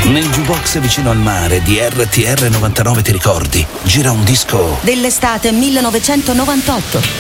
Nel jukebox vicino al mare di RTR 99, ti ricordi? Gira un disco dell'estate 1998.